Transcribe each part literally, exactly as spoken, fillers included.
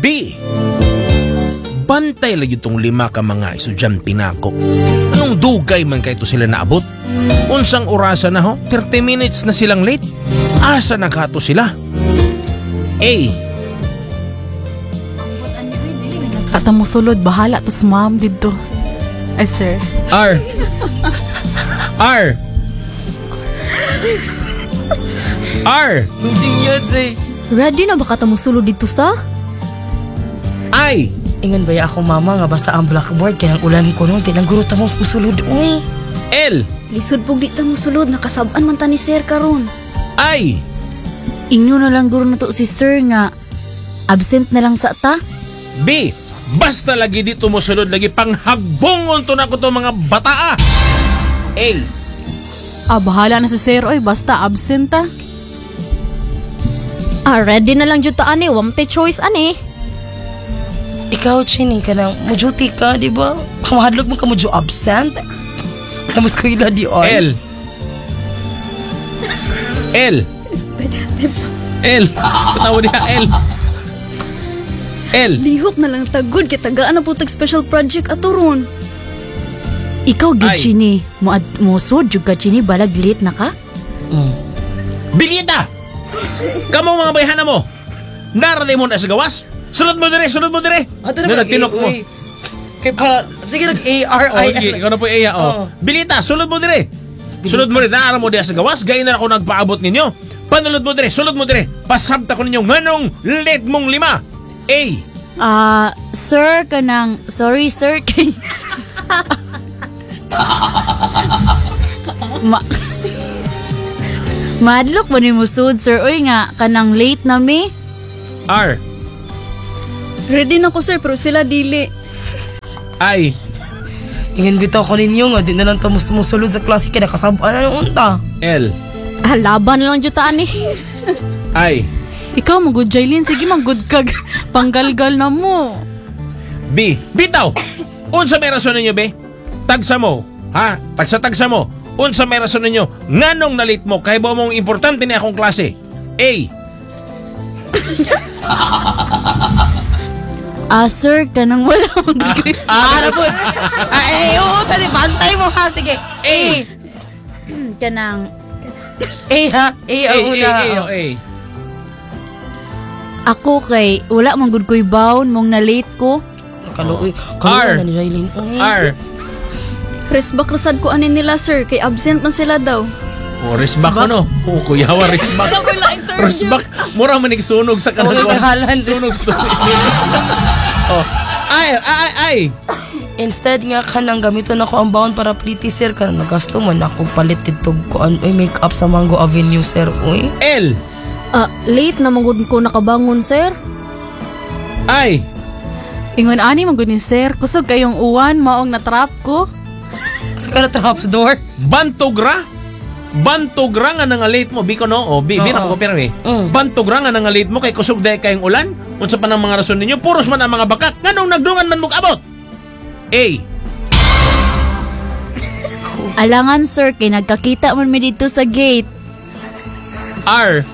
B. Bantay lagi itong lima ka mga estudyante nako. Anong dugay man kayo sila naabot? Unsang orasa na ho? thirty minutes na silang late? Asa naghato sila? A. At mo sulod, bahala to sa ma'am dito. Ay, sir. R. R. R. Ready na ba ka mo sulod dito sa? I. Ingon ba ya ako mama nga basa ang blackboard kaya nang ulan ko nun tinang guro tamong musulod uy. L. Lisod pug di ta musulod nakasab-an man ta ni sir karon. I. Inyo na lang guro na to si sir nga absent na lang sa ta. B. Basta lagi dito mo sulod lagi panghagbongon to na ko to mga bataa. A. Ah, bahala na si sir, oy, basta absent ta. Ah, ready na lang jud ta ani, wamte choice ani. Ikaw, Chini, ka nang mujuti ka, di ba? Kamahadlog mo ka mujo absent. Namus ko ila di on. L. L. L. Patawa niya, L. L. Lihok na lang tagod kay tagaan na putag special project aturon. Ikaw Ay. gid Chini, mo ad- mo sud jud ka Chini balag late na ka? Mm. Bilita! Kamu mga bayhana mo, naraday mo na sa gawas? Sulod mo dire, sulod mo dire. Ato Na nagtinok mo. Kay para, sige nag-A R Oh, I. sige, ikaw na po iya. Oh. Bilita, sulod mo dire. Sulod mo dire, naara mo diya sa gawas. Gaya na ako nagpaabot ninyo. Panulod mo dire, sulod mo dire. Pasabta ko ninyo nganong late mong lima. A. Ah, sir kanang sorry sir kay Ma Madlok ba ni mo sud sir oy nga kanang late na mi? R. Ready na ko sir pero sila dili. I. Ingin bitaw ko ninyo nga, di na lang ta mus- musulod sa klase kaya nakasabaan na ng unta. L. Ah, laban na lang jud ta ani. I. Ikaw, magud Jailin, sige magud kag panggalgal na mo. B. Bitaw! Unsa may rason ninyo, be? Tagsa mo. Ha? Tagsa-tagsa mo. Unsa may rason ninyo? Nganong nalit mo? Kaya ba mong importante na akong klase? A. Ah, sir kanang wala magud kay. Ah, na po. Ah, eh, oo, tani, bantay mo ha, sige. A. Kanang A ha, A A. ang A. una. A. A. A. ako kay wala man gud koy baon mong na late ko. Kaluoy, R. kaluoy na ni Jailin. Uy. R. Resbak rasad ko anin nila sir kay absent man sila daw. Oh, risbak mo no? Oh, kuyawa, risbak. Risbak. Mura man nagsunog sa Oo, kanal. naghalan, Sunog, sunog. Oh. Ay, ay, ay. Instead nga kanang gamiton ako ang baon para pretty sir kanang nagasto man ako palit titog ko an uy make up sa Mango Avenue sir uy. L. Ah, late na magud ko nakabangon sir. I. Ingon ani magud ni sir, kusog kayong uwan maong na-trap ko. Sa kana traps door. Bantogra? Bantogra nga nga late mo, biko no? O, bi, bi na ko pero eh. Mm. Bantogra nga nga late mo kay kusog dahil kayong ulan? Unsa pa ng mga rason ninyo? Puros man ang mga bakak. Nganong nagdungan man mo abot? A. Alangan sir kay nagkakita man mi dito sa gate. R.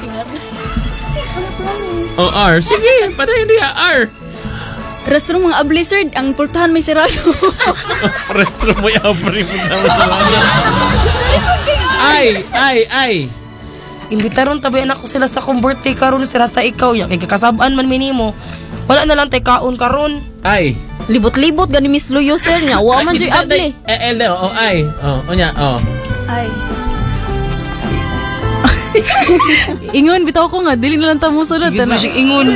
Oh, R. Sige, para hindi R. Restroom mga abli sir, ang pultahan may sirado. Restroom mo yung abri mo naman. Ay, ay, ay. Imbitaron tabi anak ko sila sa kong birthday karon sir hasta ikaw ya kay kakasabaan man minimo. Wala na lang tay kaon karon. Ay. Libot-libot gani Miss Luyo sir nya. Wa man joy abli. Eh, L daw. Oh, ay. Oh, onya, oh. Ay. Ingon, bitaw ko nga, dili na lang tamo sulod. Sige mo siya ingon.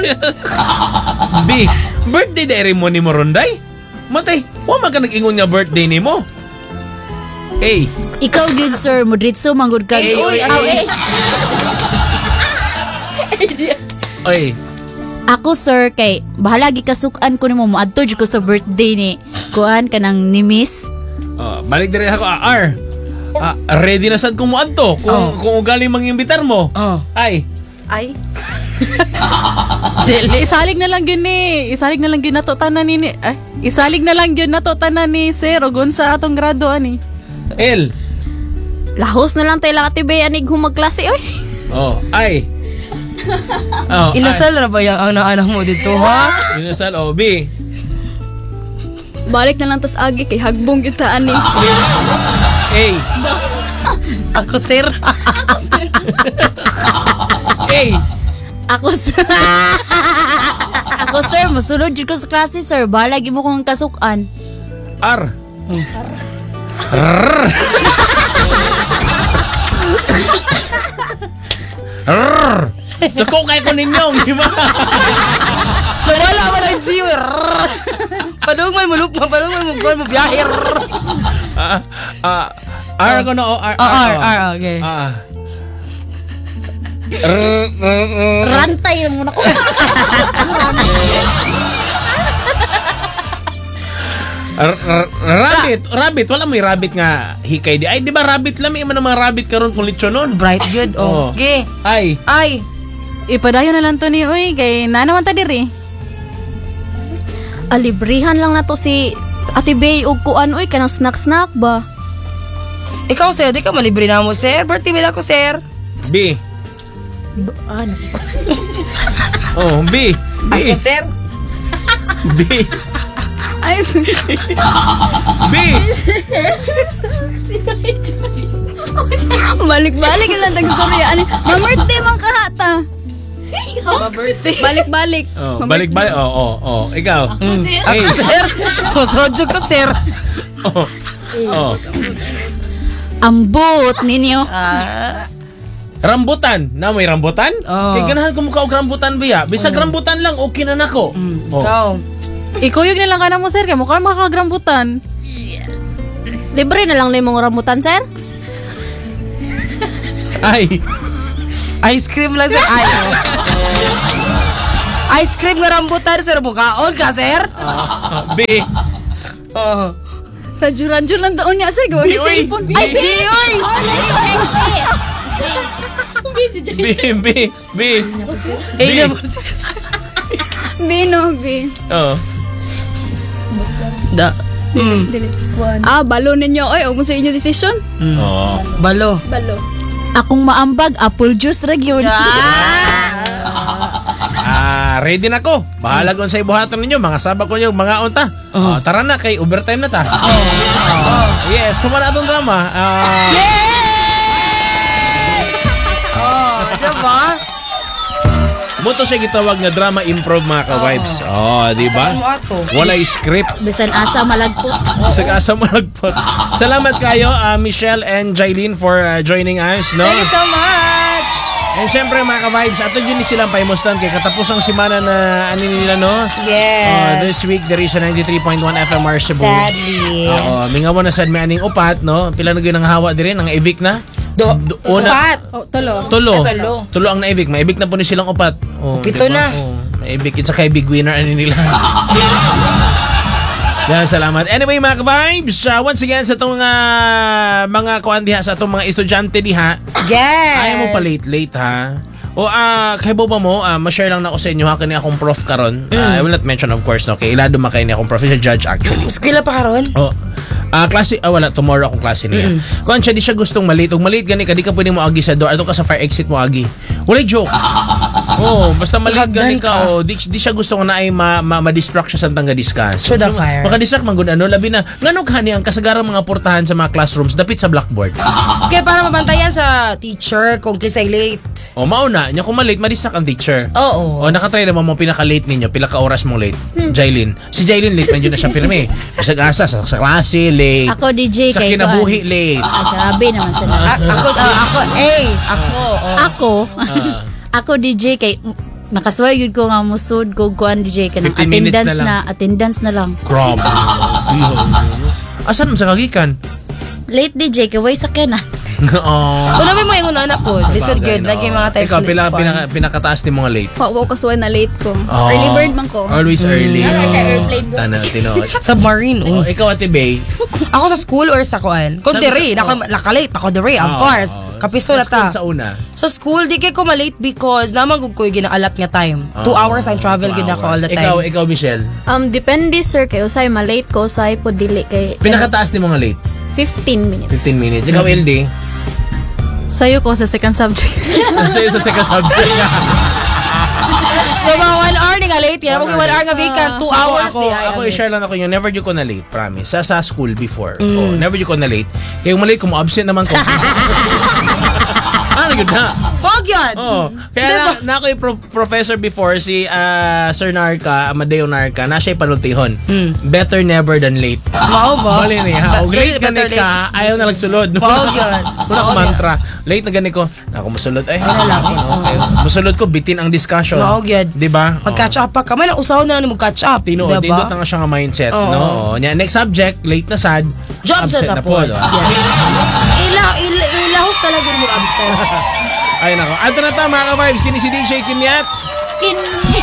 B. Birthday diary mo ni mo Ronday? Matay, wa man ka nag-ingon nga birthday ni mo. A. Ikaw good sir, modritso manggod ka. Eh, Uy, eh, aw, eh. eh. Oy. Ako sir kay bahala gi kasukan ko nimo moadto jud ko sa birthday ni kuan kanang ni Miss. Oh, balik dire ako. Ah, R. Ah, ready na sad kung muadto kung Oh. kung ugali mang-imbitar mo. Oh. Ay. Ay. Dili. Isalig na lang yun ni. Isalig na lang yun nato tanan ni. Ay, isalig na lang yun nato tanan ni Sir Ogon sa atong grado ani. L. Lahos na lang tayo lang atibay anig humagklase oy. Oh, ay. Oh, Inasal ra ba yung ang naanak mo dito, ha? ay, inasal, oh, B. Balik na lang tas agi kay hagbong gyud ta ani. A. Ako, sir. A. Ako sir. Ako sir, musulod jud ko sa klase sir. Bahala gyud mo kong kasukan. R. R. So kung kaya ko ninyong, di ba? Nawala man ang G. Padugman mo, lupa. Padugman mo, padugman mo, biyahir. Ah, ah, R ko na, oh, R. Oh, R, R, okay. Ah. R, R, R. Rantay na muna ko. R- r- rabbit, rabbit, wala mo yung rabbit nga hikay di. Ay, di ba rabbit lang may man mga rabbit karon kung litsonon. Bright good, Oh. oh. Okay. Ay, Ay. Ipadayon na lang to ni uy kay nanaman ta diri. Alibrihan lang na to si Ate Bay ug kuan oy kanang snack-snack ba. Ikaw, sir, di ka malibre na mo, sir. Birthday mo ako, sir. B. Ano? Oh, B. B. Ako, sir. B. Ay, B. balik-balik lang tag storya ani. Mamerte man kahata. birthday. Balik-balik. Oh, balik-balik. Oh, oh, oh. Ikaw. Ako, sir. Masodyo ko, sir. Oh. Oh. Ambot ninyo. Ah. Rambutan. Na may rambutan? Oh. Kay ganahan ko mukha og rambutan biya. Bisag rambutan lang okay na nako. Oh. Ikaw. Ikuyog na lang ka na mo sir kay mukha makakagrambutan. Libre na lang limong rambutan, sir. Ay. Ice cream lang, sir. Ay. Ice cream nga rambutan, sir. Bukaon ka, sir. B. Oh. Radyo-radyo lang daon niya, sir. Gawa Bi, ni oy. cellphone. Bi. Ay, Bi, oy. B, B, B. Eh, B. naman. Bino, bi. Oh. Da. Mm. Ah, balo ninyo. Oy, og mo sa inyo desisyon. Oh. Balo. Balo. Akong maambag, apple juice ra gyud. Ah, ready na ko. Bahala ko sa ibuhaton ninyo. Mga sabak ko niyo, mga unta. Oh, tara na kay overtime na ta. Oh. Yes, sumala atong drama. Ah, Oh, diba? Muto siya gitawag nga drama improv mga ka-vibes. Oh, di ba? Saan mo ato? Walay script. Bisan asa malagpot. Sa kasa malagpot. Salamat kayo, ah, Michelle and Jailin for ah, joining us, no? Thank you so much. And syempre mga ka-vibes, ato yun ni silang paimustan kay katapos ang simana na ano nila, no? Yes. Uh, this week, there is a ninety-three point one F M R Cebu. Sadly. Oo, mingawa na sad may aning upat, no? Pila na gyud ang hawa diri, ang evict na. Do, Do- una. Oh, tulo. Tulo. Ah, tulo. Tulo ang na-evict. May evict na po ni silang upat. Oh, Pito di ba? na. Oh, na-evict. It's a kay big winner ano nila. Yan, salamat. Anyway, mga ka-vibes, uh, once again, sa itong uh, mga kuan diha, sa itong mga estudyante diha, Yes. ayaw mo pa late-late, ha? O, ah, kay boba mo, ah, ma-share lang na ako sa inyo, ha? Kani akong prof karon. Ah, I will not mention, of course, no? Kay ilado makay ni akong prof, siya judge, actually. Eskwela pa karon? Oh. Ah, klase, ah, wala, tomorrow akong klase niya. Mm-hmm. Kung siya, di siya gustong malate. Kung malate gani ka, di ka pwede mo agi sa door. Ato ka sa fire exit mo agi. Walay joke. Oh, basta malate gani ka, oh, di, di siya gusto nga na ay ma, ma, ma-distract siya sa tangga discuss. Through the fire. Maka-distract man gud ano, labi na, nganong kani ang kasagarang mga portahan sa mga classrooms, dapit sa blackboard. Okay, para mabantayan sa teacher kung kisay late. Oh, mauna, nya kung malate, ma-distract ang teacher. Oo. O, nakatry naman mo pinaka-late ninyo, pila ka oras mong late. Jailin. Si Jailin late, medyo na siya pirme. Sa asa, sa, sa klase, late. Ako D J Sa kay kinabuhi, late. Ah, grabe naman sila. A- ako, ah, ako, eh, ako. Oh. Ako, ako D J kay nakasway yun ko nga musod ko kuan D J kanang fifteen minutes attendance na na, lang. attendance na lang. Grabe. Asan mo sa kagikan? Late D J kay way sakyan na. Oh. Ano ba mo yung una ko? This would good. Lagi yung mga types. Ikaw, pila, pinaka, pinakataas ni mga late. Wa wa kasuwa na late ko. Oh. Early bird man ko. Always early. Ano siya, airplane ko? Tana, tino. Submarine. Oh, Oh. ikaw, Ate Bay. Ako sa school or sa kuan? Kung Sa- diri, sa- naka, nakalate ako diri, of Oh, course. oh. Kapiso na Sa school ta. Sa una. Sa school, di kay ko malate because naman gud ko yung ginaalat nga time. Two Oh, hours ang travel two gid ako all the Ikaw, time. ikaw, Michelle. Um, depende sir kay usay malate ko usay po dili kay Pinakataas ni mga late. fifteen minutes. fifteen minutes. Ikaw, L D. Sa'yo ko sa second subject. Sa'yo sa second subject ka. So mga one hour ni nga late yan. Huwag yung one hour nga vacant. Two hours Ako, di ako, ay. i-share lang ako yun. Never you ko na late, promise. Sa, sa school before. Mm. Oh, never you ko na late. Kaya kung malate, kung absent naman ko. Ano yun na? Huwag yan. Oo. Kaya na, na ako yung pro- professor before, si ah, Sir Narca, Amadeo Narca, na siya'y panultihon. Better never than late. Mao ba? Mali niya. Huwag late Better ganit ka, ayaw na nagsulod. Huwag yun. Una ko mantra. Late na ganit ko, ako musulod. Ay, okay. Musulod ko, bitin ang discussion. Huwag yun. Diba? Mag-catch up pa ka. May lang usaw na lang mag-catch up. Tino, Diba? dindot na nga siya nga mindset. Oo. No? Nya, next subject, late na sad. Job absent set na na po. po. no? Ila, ila, ilahos talaga mo absent. Ay, nako. Ato na ta, mga ka-vibes. Kini si D J Kimyat. Kin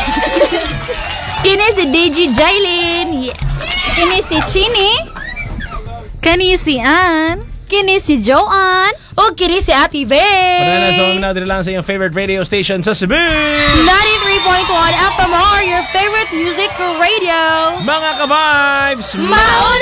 Kini si D J Jailin. Yeah. Kini si Chini. Kani si Ann. Kini si Joanne. O kini si Ate Bay. Panala sa mga natin lang sa iyong favorite radio station sa Cebu. ninety-three point one F M R, your favorite music radio. Mga ka-vibes, Mauna!